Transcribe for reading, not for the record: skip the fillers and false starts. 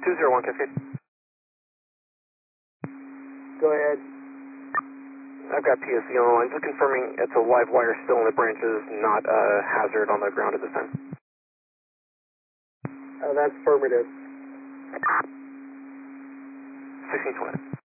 201 Cascade. Go ahead. I've got PSC on the line, just confirming it's a live wire still in the branches, not a hazard on the ground at this time. That's affirmative. 1620.